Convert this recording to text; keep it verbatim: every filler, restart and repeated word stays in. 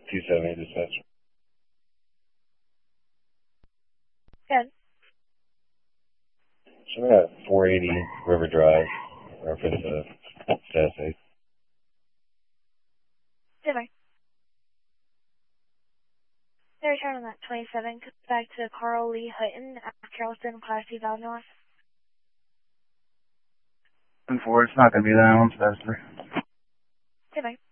two seventy dispatch. Good. So we're at four eighty River Drive, reference uh, status eight. Goodbye. The return on that twenty-seven comes back to Carl Lee Hutton at Charleston, Class two thousand one. And four, it's not going to be that one, so that's three. Goodbye.